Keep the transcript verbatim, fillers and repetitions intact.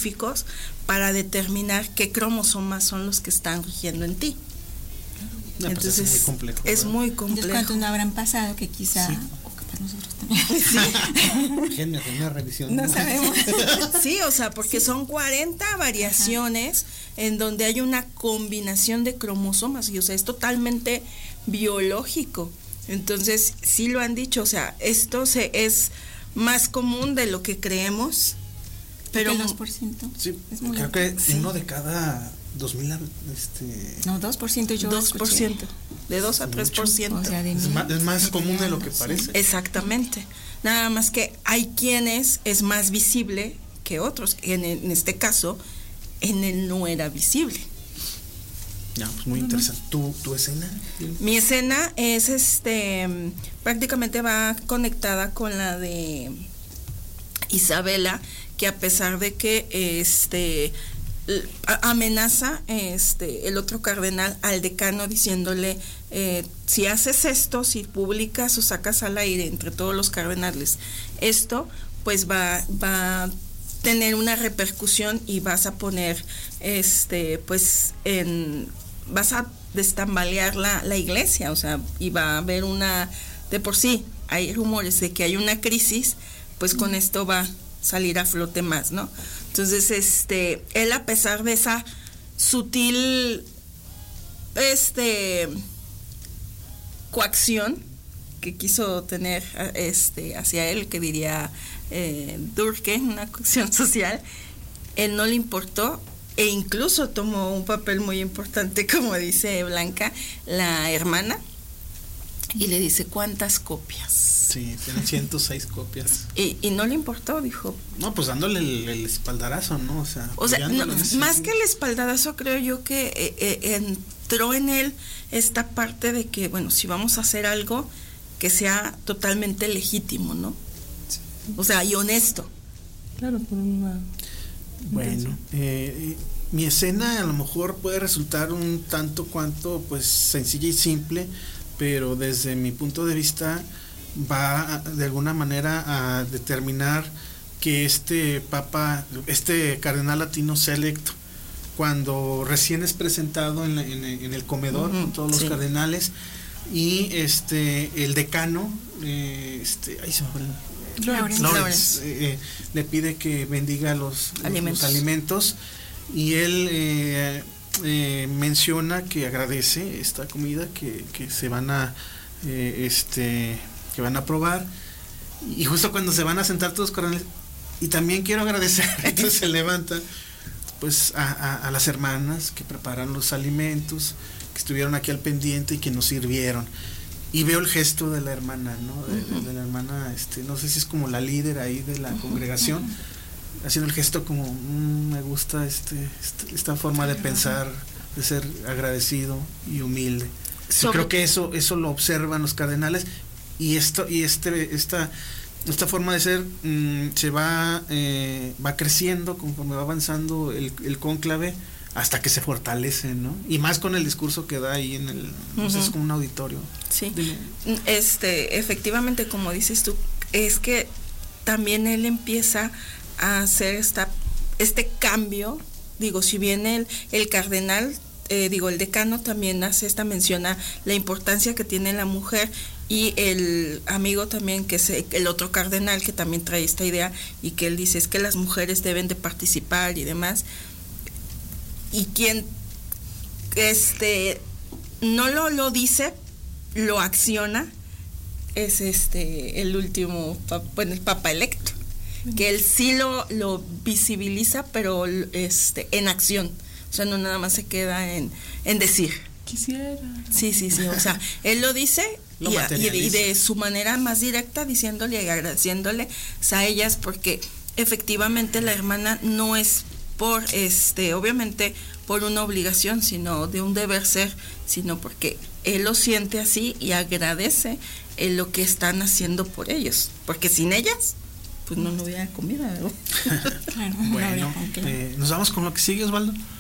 específicos para determinar qué cromosomas son los que están rigiendo en ti. No, Entonces pues es muy complejo. es ¿verdad? muy complejo. Entonces, ¿cuántos no habrán pasado que quizá, Sí. o capaz nosotros también? Déjenme hacer una revisión. No sabemos. Sí, o sea, porque sí. Son cuarenta variaciones Ajá. en donde hay una combinación de cromosomas y, o sea, es totalmente biológico. Entonces, sí lo han dicho, o sea, esto se es más común de lo que creemos, pero el dos por ciento. Sí, es muy creo alto. que Sí. uno de cada dos mil, este... No, dos por ciento yo dos por ciento, de dos a tres por ciento. O sea, de es, más, es más común de lo que sí. parece. Exactamente. Nada más que hay quienes es más visible que otros. En, en este caso, en él no era visible. Ya, pues muy interesante. ¿Tu, tu escena? Mi escena es este prácticamente va conectada con la de Isabela, que a pesar de que este amenaza este el otro cardenal al decano diciéndole eh, si haces esto, si publicas o sacas al aire entre todos los cardenales esto, pues va va a tener una repercusión y vas a poner este pues en vas a destambalear la, la iglesia, o sea, y va a haber una, de por sí, hay rumores de que hay una crisis, pues con esto va a salir a flote más, ¿no? Entonces, este, él a pesar de esa sutil, este, coacción que quiso tener, este, hacia él, que diría eh, Durkheim, una coacción social, él no le importó, e incluso tomó un papel muy importante, como dice Blanca, la hermana, y le dice, ¿cuántas copias? Sí, tienen ciento seis copias. Y, y no le importó, dijo. No, pues dándole el, el espaldarazo, ¿no? O sea, o sea no, más sentido. que el espaldarazo, creo yo que eh, eh, entró en él esta parte de que, bueno, si vamos a hacer algo, que sea totalmente legítimo, ¿no? Sí. O sea, y honesto. Claro, por una... Bueno, eh, mi escena a lo mejor puede resultar un tanto cuanto pues sencilla y simple, pero desde mi punto de vista va a, de alguna manera a determinar que este papa, este cardenal latino sea electo. Cuando recién es presentado en, la, en, en el comedor uh-huh, con todos los sí. cardenales y este el decano, eh, este, ahí se me fue el Lawrence, Lawrence eh, le pide que bendiga los alimentos, los alimentos y él eh, eh, menciona que agradece esta comida que, que se van a eh, este que van a probar y justo cuando se van a sentar todos cardenales y también quiero agradecer, entonces se levanta pues a, a, a las hermanas que preparan los alimentos, que estuvieron aquí al pendiente y que nos sirvieron. Y veo el gesto de la hermana, ¿no? De, uh-huh. de, de la hermana, este, no sé si es como la líder ahí de la uh-huh. congregación, uh-huh. haciendo el gesto como, mmm, me gusta este, este, esta forma de pensar, de ser agradecido y humilde. Yo creo que eso, eso lo observan los cardenales y esto, y este, esta, esta forma de ser mmm, se va, eh, va creciendo conforme va avanzando el, el cónclave. Hasta que se fortalece, ¿no? Y más con el discurso que da ahí en el, uh-huh. no sé, es como un auditorio. Sí, Dime. este, efectivamente, como dices tú, es que también él empieza a hacer esta, este cambio, digo, si bien el, el cardenal, eh, digo, el decano también hace esta mención a la importancia que tiene la mujer, y el amigo también, que es el otro cardenal, que también trae esta idea, y que él dice, es que las mujeres deben de participar y demás. Y quien este no lo, lo dice, lo acciona, es este el último, bueno, el papa electo, que él sí lo, lo visibiliza, pero este en acción, o sea, no nada más se queda en, en decir. Quisiera. Sí, sí, sí, o sea, él lo dice lo y, y, de, y de su manera más directa, diciéndole y agradeciéndole a ellas, porque efectivamente la hermana no es por este, obviamente por una obligación, sino de un deber ser, sino porque él lo siente así y agradece eh, lo que están haciendo por ellos, porque sin ellas, pues no, no hubiera comida, ¿no? Claro, bueno, no eh, nos vamos con lo que sigue, Osvaldo.